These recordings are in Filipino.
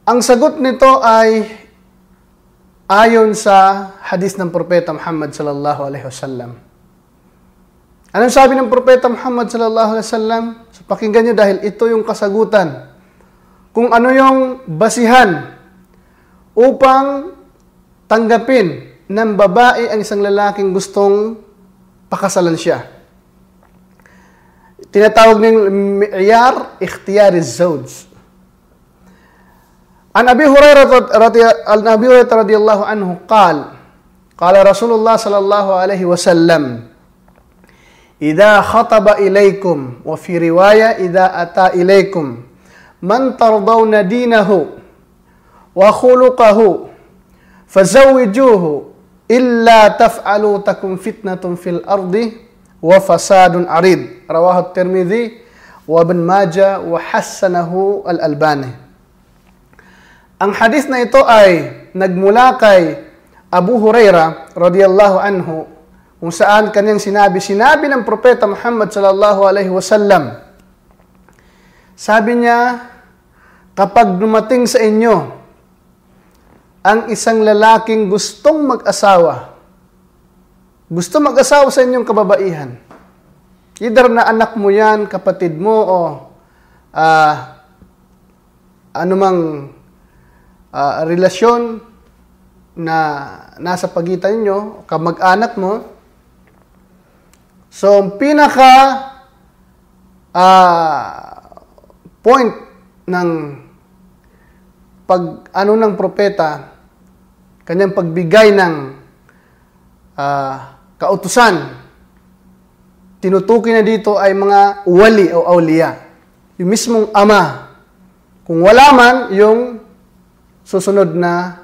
Ang sagot nito ay ayon sa hadis ng Propeta Muhammad sallallahu alaihi wasallam. Anong sabi ng Propeta Muhammad sallallahu alaihi wasallam? So, pakinggan nyo dahil ito yung kasagutan. Kung ano yung basihan upang tanggapin ng babae ang isang lalaking gustong pakasalan siya. Tinatawag ng mi'yar ikhtiyari zawj. An Abi Hurairah radhiyallahu anhu qala Rasulullah sallallahu alaihi wasallam, "Idza khataba ilaykum," wa fi riwayah idza ata ilaykum, "man tardawna dinahu wa khuluquhu fazawwijuhu, illa taf'alu takun fitnatun fil ardi wa fasadun arid." Rawahu Tirmidzi wa Ibn Majah wa hassanahu al-Albani. Ang hadis na ito ay nagmula kay Abu Hurairah radhiyallahu anhu, kung saan kanyang sinabi ng Propeta Muhammad sallallahu alaihi wasallam. Sabi niya, kapag dumating sa inyo ang isang lalaking gustong mag-asawa sa inyong kababaihan, either na anak mo yan, kapatid mo, o anumang relasyon na nasa pagitan ninyo, kamag-anak mo. So, pinaka point ng ng propeta, kanyang pagbigay ng kautusan, tinutukoy na dito ay mga wali o awliya, yung mismong ama. Kung wala man, yung susunod na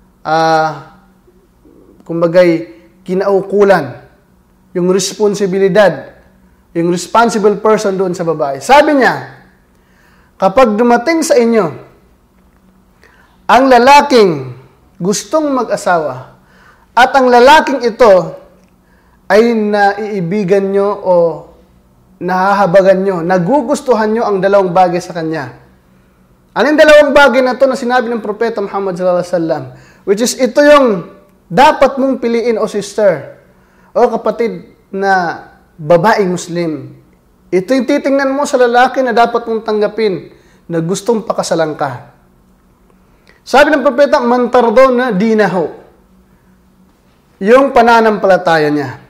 kumbagay kinaukulan, yung responsibilidad, yung responsible person doon sa babae. Sabi niya, kapag dumating sa inyo ang lalaking gustong mag-asawa at ang lalaking ito ay naiibigan nyo o nahahabagan nyo, nagugustuhan nyo ang dalawang bagay sa kanya. Anong dalawang bagay na ito na sinabi ng Propeta Muhammad sallallahu alaihi wasallam? Which is, ito yung dapat mong piliin, o sister, o kapatid na babaeng Muslim. Ito yung titingnan mo sa lalaki na dapat mong tanggapin na gustong pakasalan ka. Sabi ng Propeta, man tardawna dinahu, yung pananampalataya niya.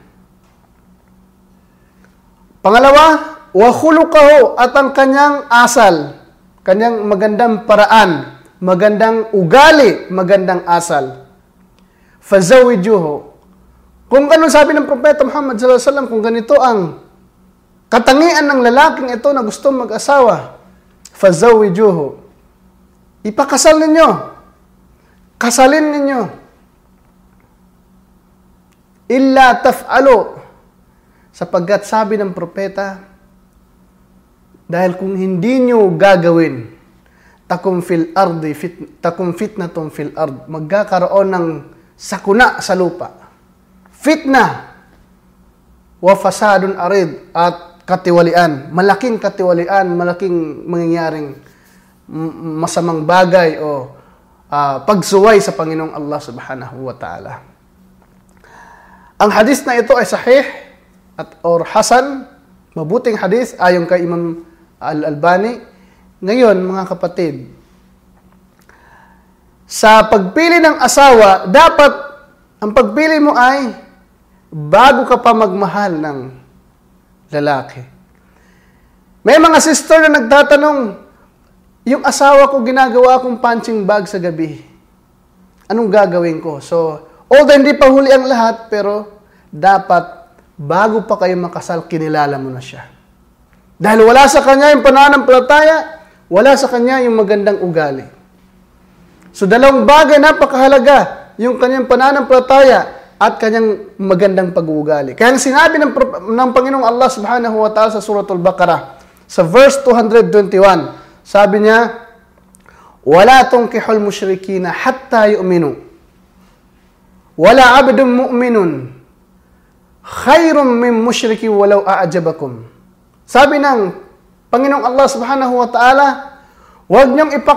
Pangalawa, wa khuluquhu, at ang kanyang asal, kanyang magandang paraan, magandang ugali, magandang asal. Fazawijuhu. Kung ano sabi ng Propeta Muhammad sallallahu alaihi wasallam, kung ganito ang katangian ng lalaking ito na gustong mag-asawa, fazawijuhu. Ipakasal ninyo. Kasalin ninyo. Illa taf'alu. Sapagkat sabi ng propeta, dahil kung hindi nyo gagawin, takum fitnatun fil ard, magkakaroon ng sakuna sa lupa. Fitna wa fasadun arid, at katiwalian, malaking katiwalian, malaking mangyayaring masamang bagay o pagsuway sa Panginoong Allah subhanahu wa ta'ala. Ang hadis na ito ay sahih or hasan, mabuting hadis ayon kay Imam Al-Albani. Ngayon, mga kapatid, sa pagpili ng asawa, dapat ang pagpili mo ay bago ka pa magmahal ng lalaki. May mga sister na nagtatanong, yung asawa ko ginagawa kong punching bag sa gabi. Anong gagawin ko? So, although hindi pa huli ang lahat, pero dapat bago pa kayo makasal, kinilala mo na siya. Dahil wala sa kanya yung pananampalataya, wala sa kanya yung magandang ugali. So, dalawang bagay napakahalaga, yung kanyang pananampalataya at kanyang magandang pag-uugali. Kaya sinabi ng Panginoong Allah subhanahu wa ta'ala sa Suratul Baqarah, sa verse 221, sabi niya, "Wala tunkihul musyrikina hatta yu'minu. Wala 'abdun mu'minun khairum min musyriki walau a'jabakum." Sabi ng Panginoong Allah subhanahu wa ta'ala, huwag niyong